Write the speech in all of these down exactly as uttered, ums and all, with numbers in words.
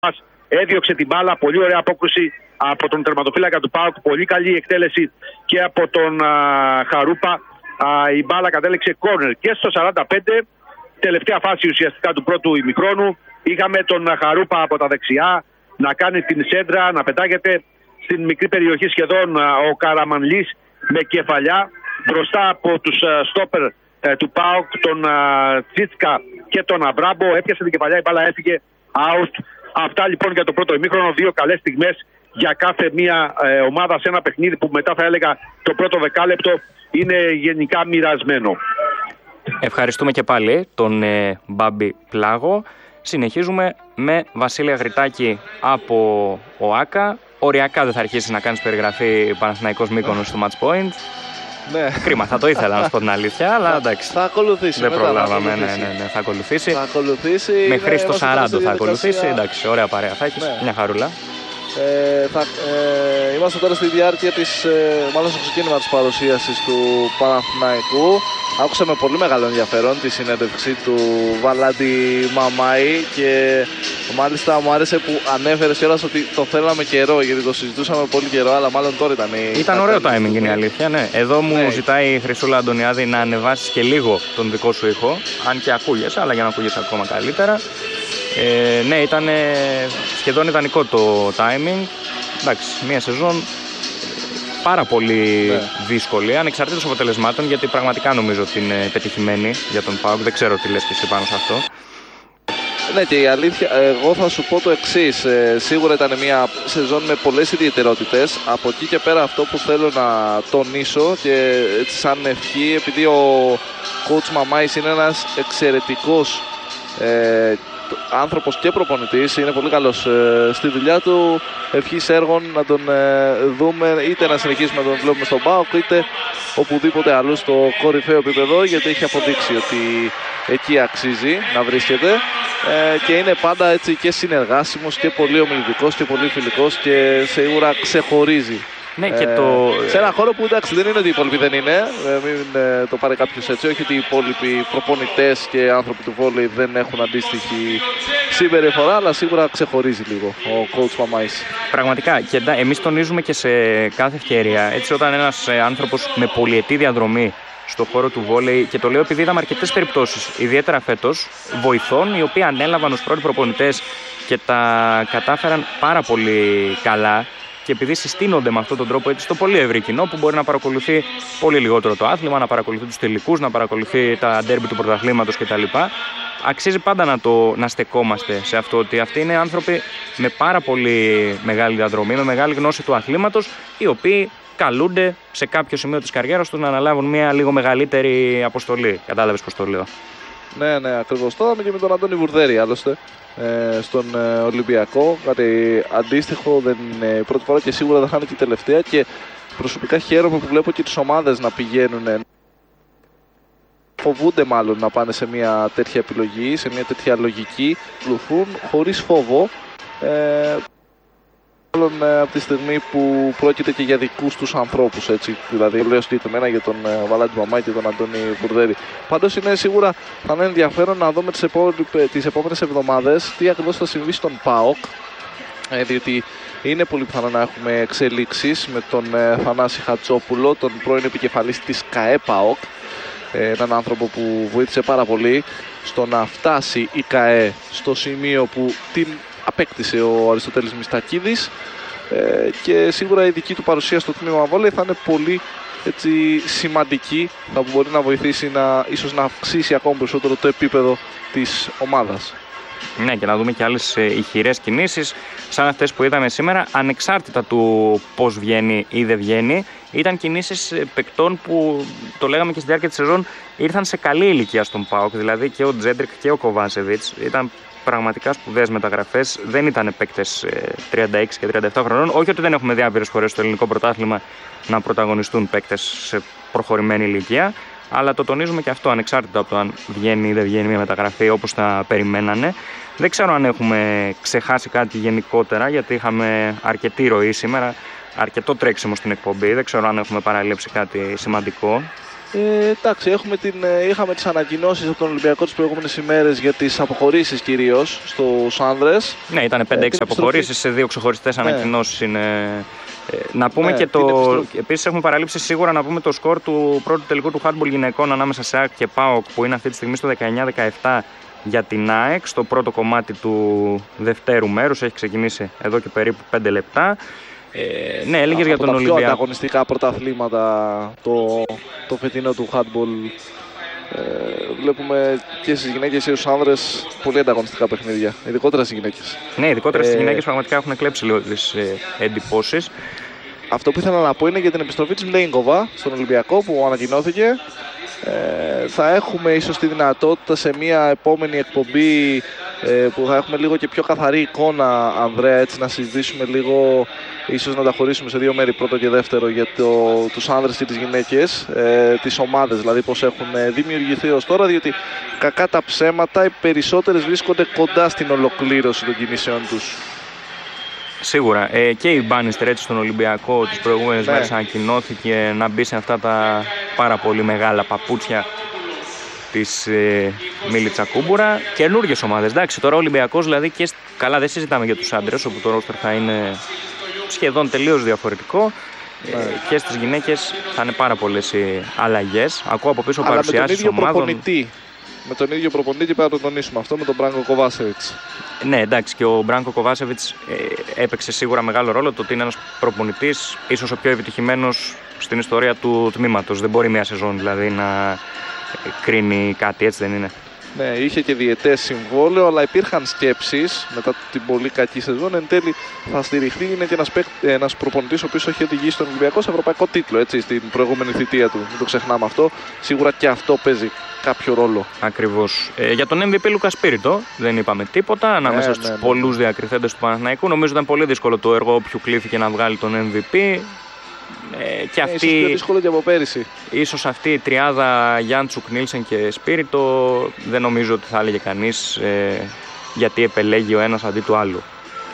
μας έδιωξε την μπάλα, πολύ ωραία απόκρουση από τον τερματοφύλακα του ΠΑΟΚ, πολύ καλή εκτέλεση και από τον α, Χαρούπα. Α, η μπάλα κατέληξε κόρνερ και στο σαράντα πέντε, τελευταία φάση ουσιαστικά του πρώτου ημιχρόνου, είχαμε τον Χαρούπα από τα δεξιά να κάνει την σέντρα, να πετάγεται στην μικρή περιοχή σχεδόν α, ο Καραμανλής με κεφαλιά μπροστά από τους α, στόπερ ε, του ΠΑΟΚ, τον α, Τσίτσκα και τον Αβράμπο. Έπιασε την κεφαλιά, η μπάλα έφυγε out. Αυτά λοιπόν για το πρώτο ημίχρονο, δύο καλές στιγμές για κάθε μία ε, ομάδα σε ένα παιχνίδι που μετά θα έλεγα το πρώτο δεκάλεπτο είναι γενικά μοιρασμένο. Ευχαριστούμε και πάλι τον ε, Μπάμπη Πλάγο. Συνεχίζουμε με Βασίλη Αγριτάκη από ΟΑΚΑ. Οριακά δεν θα αρχίσει να κάνεις περιγραφή Παναθηναϊκός Μύκονος στο match point. Ναι. Κρίμα, θα το ήθελα να σου πω την αλήθεια, αλλά εντάξει. Θα ακολουθήσει. Δεν προλάβαμε, ναι, ναι, ναι, θα ακολουθήσει. Θα ακολουθήσει. Μέχρι στο σαράντα θα ακολουθήσει. Εντάξει, ωραία παρέα θα έχεις, ναι. Μια χαρούλα. Ε, θα, ε, είμαστε τώρα στη διάρκεια της, ε, μάλλον στο ξεκίνημα της παρουσίασης του Παναθηναϊκού. Άκουσα με πολύ μεγάλο ενδιαφέρον τη συνέντευξη του Βαλάντι Μαμάη και μάλιστα μου άρεσε που ανέφερε κιόλας ότι το θέλαμε καιρό, γιατί το συζητούσαμε πολύ καιρό, αλλά μάλλον τώρα ήταν η... Ήταν ωραίο timing, είναι η αλήθεια, ναι. Εδώ μου ναι. ζητάει η Χρυσούλα Αντωνιάδη να ανεβάσεις και λίγο τον δικό σου ήχο, αν και ακούγεσαι, αλλά για να ακούγεσαι ακόμα καλύτερα. Ε, ναι, ήταν σχεδόν ιδανικό το timing. Εντάξει, μια σεζόν πάρα πολύ ναι. δύσκολη, ανεξαρτήτως αποτελεσμάτων, γιατί πραγματικά νομίζω ότι είναι πετυχημένη για τον ΠΑΟΚ. Δεν ξέρω τι λες και εσύ πάνω σε αυτό. Ναι, και η αλήθεια, εγώ θα σου πω το εξής. Ε, σίγουρα ήταν μια σεζόν με πολλές ιδιαιτερότητες. Από εκεί και πέρα αυτό που θέλω να τονίσω και έτσι σαν ευχή, επειδή ο coach Μαμάης είναι ένας εξαιρετικός ε, άνθρωπος και προπονητής, είναι πολύ καλός ε, στη δουλειά του. Ευχής έργων να τον ε, δούμε, είτε να συνεχίσουμε να τον βλέπουμε στον ΠΑΟΚ, είτε οπουδήποτε αλλού στο κορυφαίο επίπεδο, γιατί έχει αποδείξει ότι εκεί αξίζει να βρίσκεται ε, και είναι πάντα έτσι και συνεργάσιμος και πολύ ομιλητικός και πολύ φιλικός και σίγουρα ξεχωρίζει. Ναι, και το... ε, σε ένα χώρο που εντάξει δεν είναι ότι οι υπόλοιποι δεν είναι, ε, μην ε, το πάρει κάποιος έτσι, όχι ότι οι υπόλοιποι προπονητές και άνθρωποι του βόλεϊ δεν έχουν αντίστοιχη συμπεριφορά, αλλά σίγουρα ξεχωρίζει λίγο ο coach Μαμάης. Πραγματικά, και εμείς τονίζουμε και σε κάθε ευκαιρία, έτσι όταν ένας άνθρωπος με πολυετή διαδρομή στον χώρο του βόλεϊ, και το λέω επειδή είδαμε αρκετές περιπτώσεις, ιδιαίτερα φέτος, βοηθών οι οποίοι ανέλαβαν ως πρώτοι προπονητές και τα κατάφεραν πάρα πολύ καλά. Και επειδή συστήνονται με αυτόν τον τρόπο έτσι στο πολύ ευρύ κοινό που μπορεί να παρακολουθεί πολύ λιγότερο το άθλημα, να παρακολουθεί τους τελικούς, να παρακολουθεί τα ντέρμπι του πρωταθλήματος κτλ. Αξίζει πάντα να, το, να στεκόμαστε σε αυτό, ότι αυτοί είναι άνθρωποι με πάρα πολύ μεγάλη διαδρομή, με μεγάλη γνώση του αθλήματος, οι οποίοι καλούνται σε κάποιο σημείο της καριέρας τους να αναλάβουν μια λίγο μεγαλύτερη αποστολή. Κατάλαβες πώς το λέω. Ναι, ναι, ακριβώς. Το είδαμε και με τον Αντώνη Βουρδέρη άλλωστε ε, στον ε, Ολυμπιακό. Κάτι αντίστοιχο, δεν είναι η πρώτη φορά και σίγουρα δεν θα είναι και η τελευταία. Και προσωπικά χαίρομαι που βλέπω και τις ομάδες να πηγαίνουν. Φοβούνται μάλλον να πάνε σε μια τέτοια επιλογή, σε μια τέτοια λογική. Πλουθούν χωρίς φόβο. Ε, Μάλλον από τη στιγμή που πρόκειται και για δικούς τους ανθρώπους, έτσι, δηλαδή λέω συγκεκριμένα για τον Βαλάντι Μαμάη και τον Αντώνη Βουρδέρη. Πάντως είναι σίγουρα θα είναι ενδιαφέρον να δούμε τις, επό... τις επόμενες εβδομάδες τι ακριβώς θα συμβεί στον ΠΑΟΚ, ε, διότι είναι πολύ πιθανό να έχουμε εξελίξεις με τον ε, Θανάση Χατσόπουλο, τον πρώην επικεφαλής της ΚΑΕ ΠΑΟΚ, ε, έναν άνθρωπο που βοήθησε πάρα πολύ στο να φτάσει η ΚΑΕ στο σημείο που την απέκτησε ο Αριστοτέλης Μιστακίδης, ε, και σίγουρα η δική του παρουσία στο τμήμα βόλεϊ θα είναι πολύ έτσι, σημαντική, θα μπορεί να βοηθήσει να, ίσως να αυξήσει ακόμη περισσότερο το επίπεδο της ομάδας. Ναι, και να δούμε και άλλες ηχηρές κινήσεις σαν αυτές που είδαμε σήμερα, ανεξάρτητα του πώς βγαίνει ή δεν βγαίνει. Ήταν κινήσεις παικτών που, το λέγαμε και στη διάρκεια της σεζόν, ήρθαν σε καλή ηλικία στον ΠΑΟΚ, δηλαδή και ο Τζέντρικ και ο Κοβάσεβιτς. Ήταν πραγματικά σπουδαίες μεταγραφές, δεν ήταν παίκτες τριάντα έξι και τριάντα επτά χρονών. Όχι ότι δεν έχουμε δει άπειρες φορές στο ελληνικό πρωτάθλημα να πρωταγωνιστούν παίκτες σε προχωρημένη ηλικία, αλλά το τονίζουμε και αυτό, ανεξάρτητα από το αν βγαίνει ή δεν βγαίνει μια μεταγραφή όπως τα περιμένανε. Δεν ξέρω αν έχουμε ξεχάσει κάτι γενικότερα, γιατί είχαμε αρκετή ροή σήμερα, αρκετό τρέξιμο στην εκπομπή. Δεν ξέρω αν έχουμε παραλείψει κάτι σημαντικό. Ε, εντάξει, έχουμε την, είχαμε τις ανακοινώσεις από τον Ολυμπιακό τις προηγούμενες ημέρες για τις αποχωρήσεις κυρίως στους άνδρες. Ναι, ήταν πέντε έξι ε, αποχωρήσεις σε δύο ξεχωριστές ναι. ανακοινώσεις. Είναι... Ε, να πούμε ναι, και το. Επίσης, έχουμε παραλείψει σίγουρα να πούμε το σκορ του πρώτου τελικού του handball γυναικών ανάμεσα σε ΑΕΚ και ΠΑΟΚ που είναι αυτή τη στιγμή στο δεκαεννιά δεκαεπτά για την ΑΕΚ. Στο πρώτο κομμάτι του δευτέρου μέρους έχει ξεκινήσει εδώ και περίπου πέντε λεπτά. Ε, ναι, έλεγες για τον Ολυμπιακό. Από τα πιο ανταγωνιστικά πρωταθλήματα το, το φετινό του handball. Ε, βλέπουμε και στις γυναίκες και στους άνδρες πολύ ανταγωνιστικά παιχνίδια, ειδικότερα στις γυναίκες. Ναι, ειδικότερα στις ε, γυναίκες πραγματικά έχουν κλέψει λίγο τις ε, εντυπώσεις. Αυτό που ήθελα να πω είναι για την επιστροφή της Μλέγκοβα στον Ολυμπιακό που ανακοινώθηκε. Ε, θα έχουμε ίσως τη δυνατότητα σε μια επόμενη εκπομπή ε, που θα έχουμε λίγο και πιο καθαρή εικόνα, Ανδρέα, έτσι να συζητήσουμε λίγο, ίσως να τα χωρίσουμε σε δύο μέρη, πρώτο και δεύτερο, για το, τους άνδρες και τις γυναίκες, ε, τις ομάδες δηλαδή πώς έχουν δημιουργηθεί ως τώρα, διότι κακά τα ψέματα οι περισσότερες βρίσκονται κοντά στην ολοκλήρωση των κινήσεων τους. Σίγουρα. Ε, και η Μπάνιστερ έτσι στον Ολυμπιακό τις προηγούμενες ναι. μέρες ανακοινώθηκε να μπει σε αυτά τα πάρα πολύ μεγάλα παπούτσια της ε, Μίλιτσα Κούμπουρα. Καινούργιες ομάδες. Εντάξει, τώρα ο Ολυμπιακός δηλαδή και καλά δεν συζητάμε για τους άντρες όπου το ρόστερ θα είναι σχεδόν τελείως διαφορετικό. Ναι. Ε, και στις γυναίκες θα είναι πάρα πολλές οι αλλαγές. Ακούω από πίσω παρουσιάσεις ομάδων. Προπονητή. Με τον ίδιο προπονητή πρέπει να το τονίσουμε αυτό, με τον Μπράνκο Κοβάσεβιτς. Ναι, εντάξει, και ο Μπράνκο Κοβάσεβιτς ε, έπαιξε σίγουρα μεγάλο ρόλο. Το ότι είναι ένας προπονητής, ίσως ο πιο επιτυχημένος στην ιστορία του τμήματος. Δεν μπορεί μια σεζόν δηλαδή να κρίνει κάτι, έτσι δεν είναι? Ναι, είχε και διετές συμβόλαιο, αλλά υπήρχαν σκέψεις μετά την πολύ κακή σεζόν. Εν τέλει θα στηριχθεί, είναι και ένας, ένας προπονητής ο οποίος έχει οδηγήσει τον Ολυμπιακό σε ευρωπαϊκό τίτλο, έτσι, στην προηγούμενη θητεία του. Μην το ξεχνάμε αυτό. Σίγουρα και αυτό παίζει κάποιο ρόλο. Ακριβώς. Ε, για τον εμ βι πι Λούκα Σπίριτο δεν είπαμε τίποτα. Ανάμεσα ναι, στους ναι, ναι, πολλούς ναι. διακριθέντες του Παναθηναϊκού, νομίζω ήταν πολύ δύσκολο το έργο όποιου κλήθηκε να βγάλει τον εμ βι πι. Ε, και αυτή, ίσως πιο δύσκολο και από πέρυσι. Ίσως αυτή η τριάδα Γιάντσουκ, Νίλσεν και Σπίριτο δεν νομίζω ότι θα έλεγε κανείς ε, γιατί επελέγει ο ένας αντί του άλλου.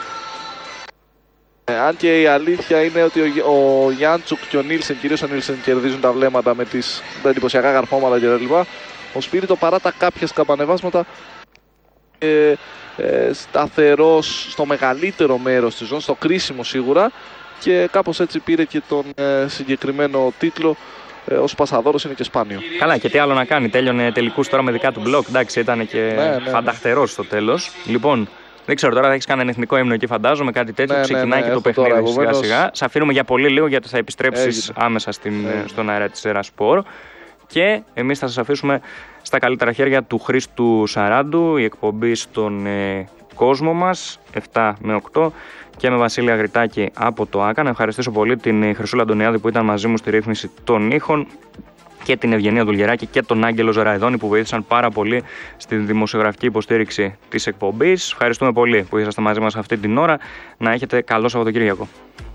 Ε, αν και η αλήθεια είναι ότι ο, ο Γιάντσουκ και ο Νίλσεν, κυρίως ο Νίλσεν, κερδίζουν τα βλέμματα με τις, τα εντυπωσιακά καρφώματα κτλ. Ο Σπίριτο παρά τα κάποια σκαμπανεβάσματα ε, ε, σταθερός στο μεγαλύτερο μέρος της ζώνης, στο κρίσιμο σίγουρα, και κάπως έτσι πήρε και τον ε, συγκεκριμένο τίτλο. Ε, ως πασαδόρος είναι και σπάνιο. Καλά, και τι άλλο να κάνει, τέλειωνε τελικούς τώρα με δικά του μπλοκ, εντάξει, ήταν και ναι, ναι, φανταχτερός στο τέλος. Λοιπόν, δεν ξέρω, τώρα θα έχεις κάνει ένα εθνικό ύμνο εκεί φαντάζομαι, κάτι τέτοιο, ναι, ξεκινάει ναι, ναι, και το παιχνίδι τώρα, σιγά σιγά. Σε αφήνουμε για πολύ λίγο γιατί θα επιστρέψεις άμεσα στην, στον αέρα της Ερασπορ. Και εμείς θα σας αφήσουμε στα καλύτερα χέρια του Χρήστου Σαράντου, η εκπομπή στον ε, κόσμο μας, επτά με οκτώ, και με Βασίλη Αγριτάκη από το ΆΚΑ. Να ευχαριστήσω πολύ την Χρυσούλα Αντωνιάδη που ήταν μαζί μου στη ρύθμιση των ήχων και την Ευγενία Δουλγεράκη και τον Άγγελο Ζεραϊδόνη που βοήθησαν πάρα πολύ στη δημοσιογραφική υποστήριξη της εκπομπής. Ευχαριστούμε πολύ που είσαστε μαζί μας αυτή την ώρα. Να έχετε καλό Σαββατοκύριακο.